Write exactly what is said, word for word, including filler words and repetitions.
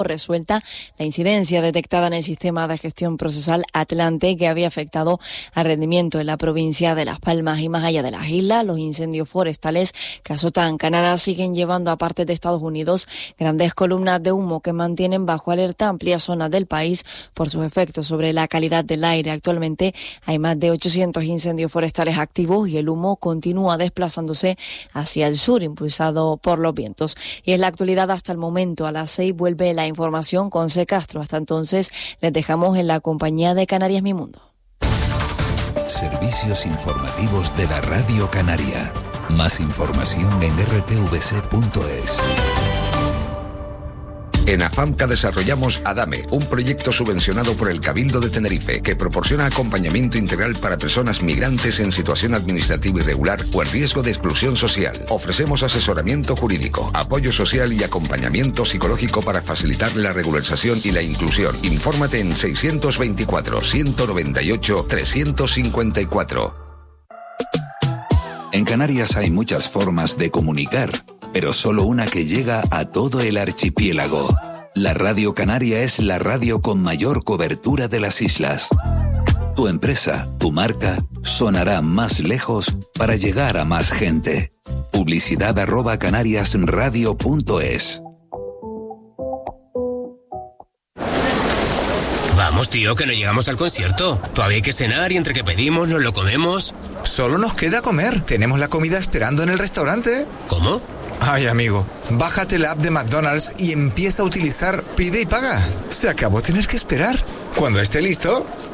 resuelta la incidencia detectada en el sistema de gestión procesal Atlante, que había afectado al rendimiento en la provincia de Las Palmas. Y más allá de las islas, los incendios forestales que azotan Canadá siguen llevando a partes de Estados Unidos grandes columnas de humo que mantienen bajo alerta amplias zonas del país por sus efectos sobre la calidad del aire. Actualmente hay más de ochocientos incendios forestales activos y el humo continúa desplazándose hacia el sur, impulsado por los vientos. Y en la actualidad, hasta el momento, a las seis vuelve la información con C. Castro. Hasta entonces, les dejamos en la compañía de Canarias Mi Mundo. Servicios informativos de la Radio Canaria. Más información en r t v c punto es. En AFAMCA desarrollamos ADAME, un proyecto subvencionado por el Cabildo de Tenerife que proporciona acompañamiento integral para personas migrantes en situación administrativa irregular o en riesgo de exclusión social. Ofrecemos asesoramiento jurídico, apoyo social y acompañamiento psicológico para facilitar la regularización y la inclusión. Infórmate en seiscientos veinticuatro, ciento noventa y ocho, trescientos cincuenta y cuatro. En Canarias hay muchas formas de comunicar, pero solo una que llega a todo el archipiélago. La Radio Canaria es la radio con mayor cobertura de las islas. Tu empresa, tu marca, sonará más lejos para llegar a más gente. Publicidad arroba canariasradio punto es. Vamos, tío, que no llegamos al concierto. Todavía hay que cenar y entre que pedimos nos lo comemos. Solo nos queda comer. Tenemos la comida esperando en el restaurante. ¿Cómo? Ay, amigo, bájate la app de McDonald's y empieza a utilizar Pide y Paga. Se acabó tener que esperar. Cuando esté listo,